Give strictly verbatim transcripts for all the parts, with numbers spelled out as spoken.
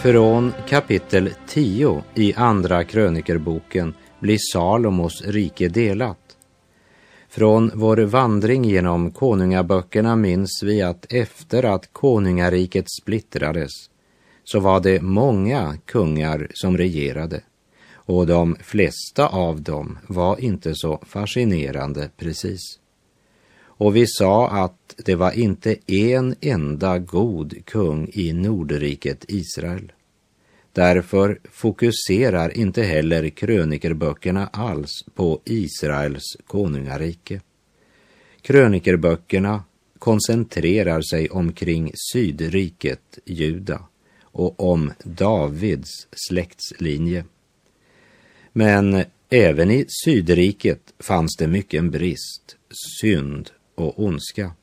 Från kapitel tio i andra krönikerboken blir Salomos rike delat. Från vår vandring genom konungaböckerna minns vi att efter att konungariket splittrades så var det många kungar som regerade, och de flesta av dem var inte så fascinerande precis. Och vi sa att det var inte en enda god kung i Nordriket Israel. Därför fokuserar inte heller krönikerböckerna alls på Israels konungarike. Krönikerböckerna koncentrerar sig omkring sydriket Juda och om Davids släktslinje. Men även i sydriket fanns det mycket brist, synd och ondska.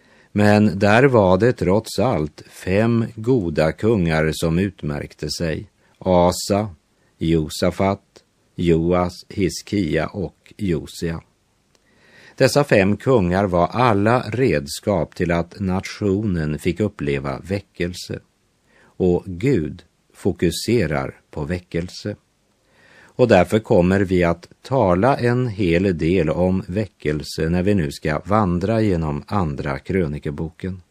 Men där var det trots allt fem goda kungar som utmärkte sig: Asa, Josafat, Joas, Hiskia och Josia. Dessa fem kungar var alla redskap till att nationen fick uppleva väckelse. Och Gud fokuserar på väckelse. Och därför kommer vi att tala en hel del om väckelse när vi nu ska vandra genom andra krönikeboken.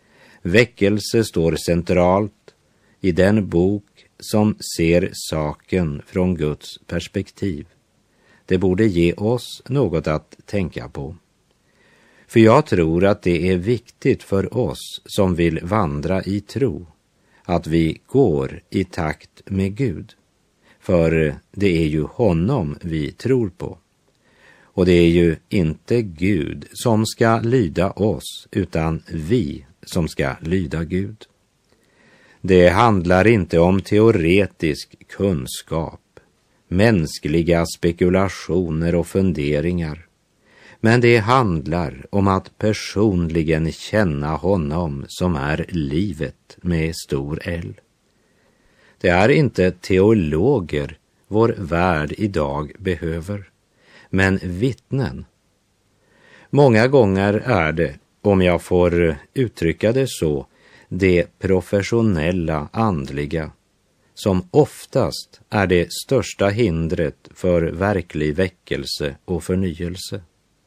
Väckelse står centralt i den bok som ser saken från Guds perspektiv. Det borde ge oss något att tänka på. För jag tror att det är viktigt för oss som vill vandra i tro att vi går i takt med Gud. För det är ju honom vi tror på. Och det är ju inte Gud som ska lyda oss, utan vi som ska lyda Gud. Det handlar inte om teoretisk kunskap, mänskliga spekulationer och funderingar. Men det handlar om att personligen känna honom som är livet med stor L. Det är inte teologer vår värld idag behöver, men vittnen. Många gånger är det, om jag får uttrycka det så, det professionella andliga som oftast är det största hindret för verklig väckelse och förnyelse.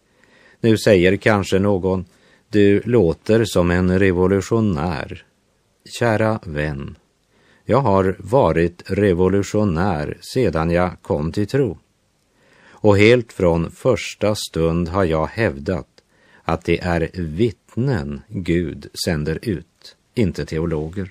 Nu säger kanske någon: du låter som en revolutionär. Kära vän, jag har varit revolutionär sedan jag kom till tro. Och helt från första stund har jag hävdat att det är vittnen Gud sänder ut, inte teologer.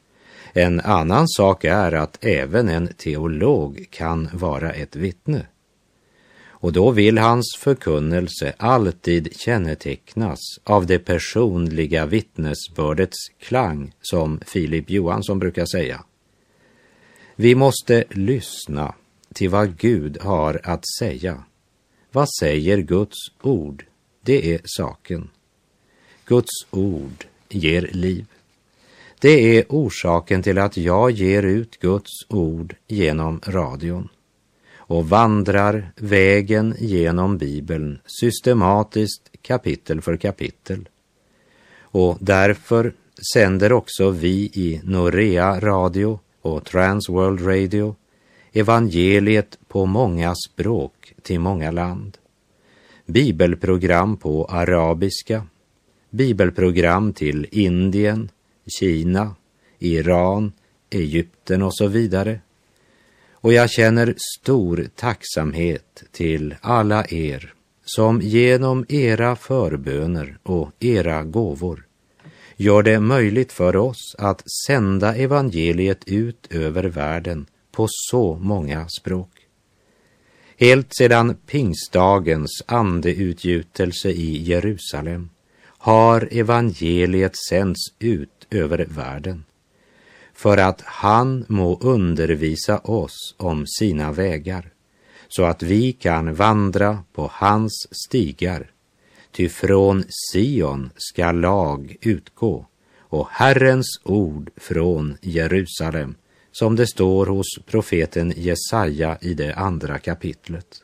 En annan sak är att även en teolog kan vara ett vittne. Och då vill hans förkunnelse alltid kännetecknas av det personliga vittnesbördets klang, som Filip Johansson brukar säga. Vi måste lyssna till vad Gud har att säga. Vad säger Guds ord? Det är saken. Guds ord ger liv. Det är orsaken till att jag ger ut Guds ord genom radion och vandrar vägen genom Bibeln systematiskt kapitel för kapitel. Och därför sänder också vi i Norea Radio och Transworld Radio evangeliet på många språk till många land. Bibelprogram på arabiska, bibelprogram till Indien, Kina, Iran, Egypten och så vidare. Och jag känner stor tacksamhet till alla er som genom era förböner och era gåvor gör det möjligt för oss att sända evangeliet ut över världen på så många språk. Helt sedan pingstdagens andeutgjutelse i Jerusalem har evangeliet sänds ut över världen för att han må undervisa oss om sina vägar, så att vi kan vandra på hans stigar. Ty från Sion ska lag utgå och Herrens ord från Jerusalem, som det står hos profeten Jesaja i det andra kapitlet.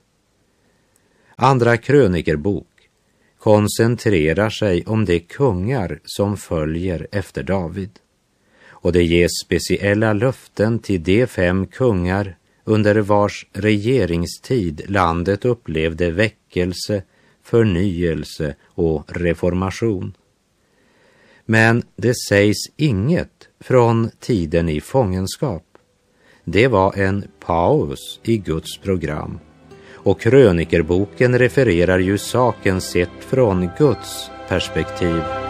Andra krönikerbok koncentrerar sig om de kungar som följer efter David. och det ges speciella löften till de fem kungar under vars regeringstid landet upplevde väckelse, förnyelse och reformation. Men det sägs inget från tiden i fångenskap. Det var en paus i Guds program, och krönikerboken refererar ju saken sett från Guds perspektiv.